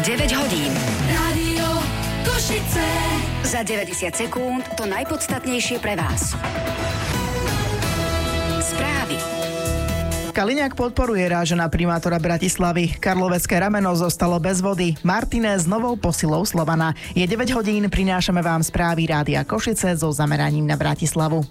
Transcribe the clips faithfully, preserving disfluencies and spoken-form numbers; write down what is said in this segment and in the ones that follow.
deväť hodín. Rádio Košice. Za deväťdesiat sekúnd to najpodstatnejšie pre vás. Správy. Kaliňák podporuje rážena primátora Bratislavy. Karlovecké rameno zostalo bez vody. Martinez s novou posilou Slovana. Je deväť hodín, prinášame vám správy Rádia Košice so zameraním na Bratislavu.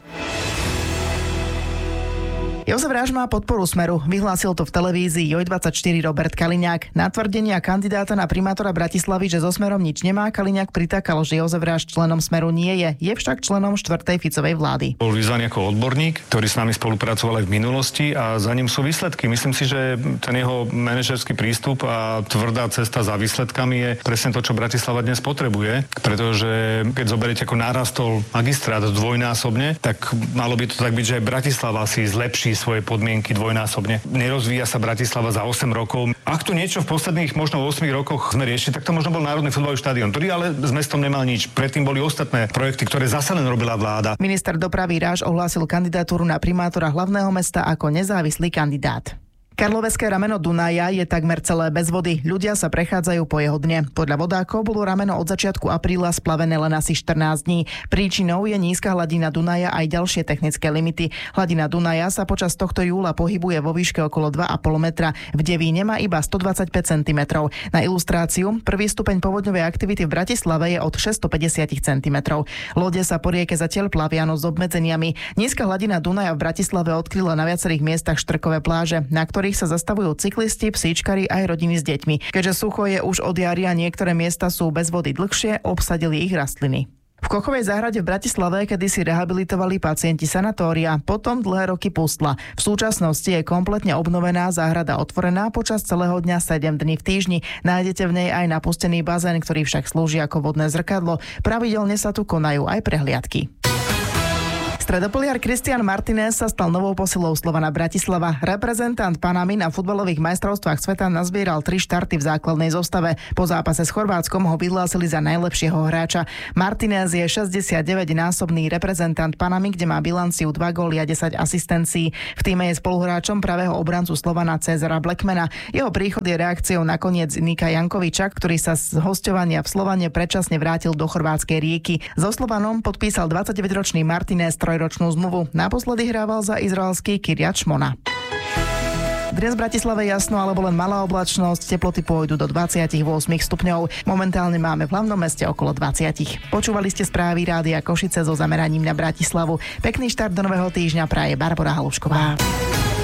Jozef Ráž má podporu Smeru. Vyhlásil to v televízii Joj dvadsaťštyri Robert Kaliňák. Na tvrdenia kandidáta na primátora Bratislavy, že so Smerom nič nemá, Kaliňák pritakal, že Jozef Ráž členom Smeru nie je. Je však členom štvrtej Ficovej vlády. Bol vyzvaný ako odborník, ktorý s nami spolupracoval aj v minulosti a za ním sú výsledky. Myslím si, že ten jeho manažerský prístup a tvrdá cesta za výsledkami je presne to, čo Bratislava dnes potrebuje, pretože keď zoberiete, ako narastol magistrát dvojnásobne, tak malo by to tak byť, že aj Bratislava si zlepší svoje podmienky dvojnásobne. Nerozvíja sa Bratislava za osem rokov. Ak tu niečo v posledných možno osem rokoch sme riešili, tak to možno bol Národný futbalový štadión, ktorý ale s mestom nemal nič. Predtým boli ostatné projekty, ktoré zasa len robila vláda. Minister dopravy Ráž ohlásil kandidatúru na primátora hlavného mesta ako nezávislý kandidát. Karlovecké rameno Dunaja je takmer celé bez vody. Ľudia sa prechádzajú po jeho dne. Podľa vodákov bolo rameno od začiatku apríla splavené len asi štrnásť dní. Príčinou je nízka hladina Dunaja aj ďalšie technické limity. Hladina Dunaja sa počas tohto júla pohybuje vo výške okolo dva a pol metra. V Devíne má iba stodvadsaťpäť centimetrov. Na ilustráciu, prvý stupeň povodňovej aktivity v Bratislave je od šesťstopäťdesiat centimetrov. Lode sa po rieke zatiaľ plavia, no s obmedzeniami. Nízka hladina Dunaja v Bratislave odkryla na viacerých miestach štrkové pláže, na ktorých sa zastavujú cyklisti, psíčkari aj rodiny s deťmi. Keďže sucho je už od jary a niektoré miesta sú bez vody dlhšie, obsadili ich rastliny. V Kochovej záhrade v Bratislave kedysi rehabilitovali pacienti sanatória, potom dlhé roky pustla. V súčasnosti je kompletne obnovená záhrada otvorená počas celého dňa sedem dní v týždni. Nájdete v nej aj napustený bazén, ktorý však slúži ako vodné zrkadlo. Pravidelne sa tu konajú aj prehliadky. Stredopoliar Cristian Martinez sa stal novou posilou Slovana Bratislava. Reprezentant Panamy na futbalových majstrovstvách sveta nazbieral tri štarty v základnej zostave. Po zápase s Chorvátskom ho vyhlásili za najlepšieho hráča. Martinez je šesťdesiatdeväťnásobný reprezentant Panamy, kde má bilanciu dva góly a desať asistencií. V tíme je spoluhráčom pravého obrancu Slovana Cezara Blackmana. Jeho príchod je reakciou na koniec Nika Jankoviča, ktorý sa z hosťovania v Slovane predčasne vrátil do chorvátskej Rijeki. So Slovanom podpísal dvadsaťdeväťročný Martinez ročnú zmluvu. Naposledy hrával za izraelský Kiryat Šmona. Dnes v Bratislave jasno alebo len malá oblačnosť, teploty pôjdu do dvadsaťosem stupňov. Momentálne máme v hlavnom meste okolo dvadsať. Počúvali ste správy Rádia Košice so zameraním na Bratislavu. Pekný štart do nového týždňa praje Barbora Halušková.